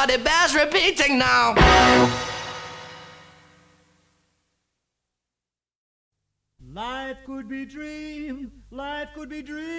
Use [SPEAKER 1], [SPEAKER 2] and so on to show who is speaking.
[SPEAKER 1] but it bears repeating now.
[SPEAKER 2] Life could be dreamed, life could be dreamed.